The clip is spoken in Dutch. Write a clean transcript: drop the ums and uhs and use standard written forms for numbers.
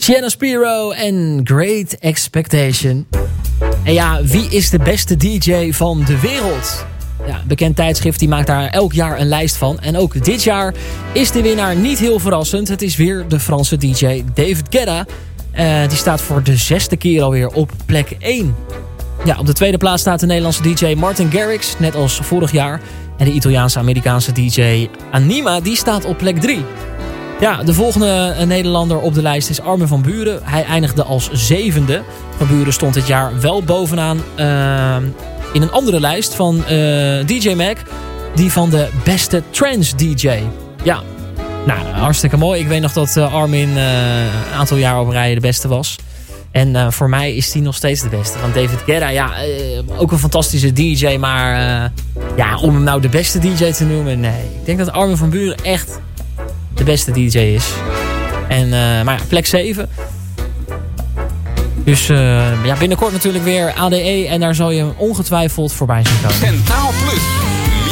Sienna Spiro en Great Expectation. En ja, wie is de beste DJ van de wereld? Ja, een bekend tijdschrift die maakt daar elk jaar een lijst van. En ook dit jaar is de winnaar niet heel verrassend. Het is weer de Franse DJ David Guetta. Die staat voor de 6e keer alweer op plek 1. Ja, op de tweede plaats staat de Nederlandse DJ Martin Garrix, net als vorig jaar. En de Italiaanse-Amerikaanse DJ Anima, die staat op plek 3. Ja, de volgende Nederlander op de lijst is Armin van Buuren. Hij eindigde als 7e. Van Buuren stond dit jaar wel bovenaan in een andere lijst van DJ Mag. Die van de beste trance DJ. Ja, nou, hartstikke mooi. Ik weet nog dat Armin een aantal jaar op rij de beste was. En voor mij is die nog steeds de beste. Want David Guetta, ja, ook een fantastische DJ. Maar ja, om hem nou de beste DJ te noemen, nee. Ik denk dat Armin van Buuren echt de beste DJ is. En, maar ja, plek 7. Dus ja, binnenkort natuurlijk weer ADE. En daar zal je ongetwijfeld voorbij zien komen. Centraal Plus.